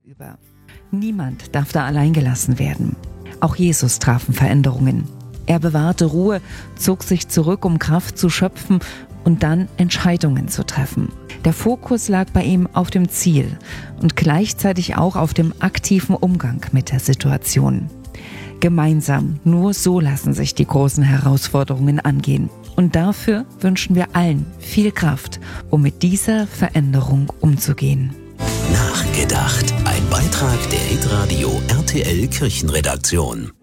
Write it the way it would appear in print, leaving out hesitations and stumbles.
über. Niemand darf da allein gelassen werden. Auch Jesus trafen Veränderungen. Er bewahrte Ruhe, zog sich zurück, um Kraft zu schöpfen und dann Entscheidungen zu treffen. Der Fokus lag bei ihm auf dem Ziel und gleichzeitig auch auf dem aktiven Umgang mit der Situation. Gemeinsam, nur so lassen sich die großen Herausforderungen angehen. Und dafür wünschen wir allen viel Kraft, um mit dieser Veränderung umzugehen. Nachgedacht. Ein Beitrag der Hitradio RTL Kirchenredaktion.